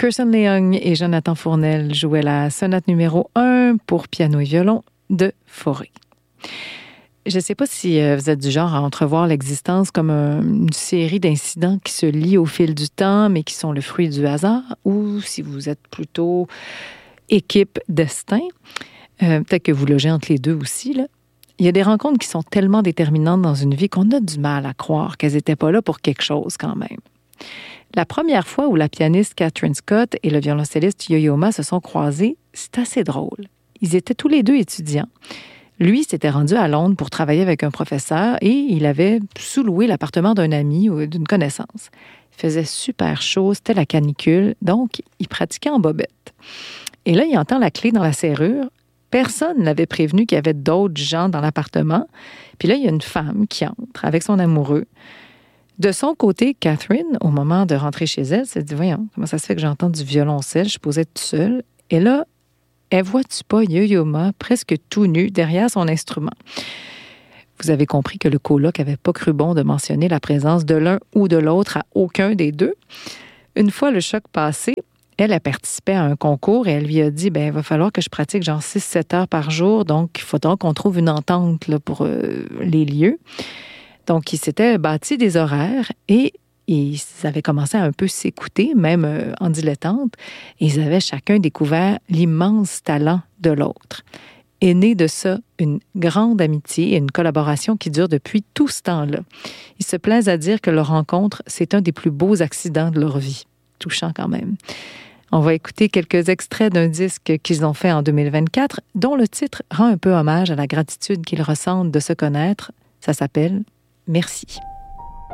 Kirsten Leung et Jonathan Fournel jouaient la sonate numéro 1 pour piano et violon de Fauré. Je ne sais pas si vous êtes du genre à entrevoir l'existence comme une série d'incidents qui se lient au fil du temps, mais qui sont le fruit du hasard, ou si vous êtes plutôt équipe destin. Peut-être que vous logez entre les deux aussi, là. Il y a des rencontres qui sont tellement déterminantes dans une vie qu'on a du mal à croire qu'elles n'étaient pas là pour quelque chose quand même. La première fois où la pianiste Catherine Scott et le violoncelliste Yo-Yo Ma se sont croisés, c'est assez drôle. Ils étaient tous les deux étudiants. Lui s'était rendu à Londres pour travailler avec un professeur et il avait sous-loué l'appartement d'un ami ou d'une connaissance. Il faisait super chaud, c'était la canicule, donc il pratiquait en bobette. Et là, il entend la clé dans la serrure. Personne ne l'avait prévenu qu'il y avait d'autres gens dans l'appartement. Puis là, il y a une femme qui entre avec son amoureux. De son côté, Catherine, au moment de rentrer chez elle, s'est dit « Voyons, comment ça se fait que j'entends du violoncelle? Je posais toute seule. » Et là, elle voit-tu pas Yo-Yo Ma presque tout nu derrière son instrument? Vous avez compris que le coloc n'avait pas cru bon de mentionner la présence de l'un ou de l'autre à aucun des deux. Une fois le choc passé, elle a participé à un concours et elle lui a dit « il va falloir que je pratique genre 6-7 heures par jour, donc il faudra qu'on trouve une entente là, pour les lieux. » Donc, ils s'étaient bâtis des horaires et ils avaient commencé à un peu s'écouter, même en dilettante. Et ils avaient chacun découvert l'immense talent de l'autre. Est née de ça une grande amitié et une collaboration qui dure depuis tout ce temps-là. Ils se plaisent à dire que leur rencontre, c'est un des plus beaux accidents de leur vie. Touchant quand même. On va écouter quelques extraits d'un disque qu'ils ont fait en 2024, dont le titre rend un peu hommage à la gratitude qu'ils ressentent de se connaître. Ça s'appelle « Merci ».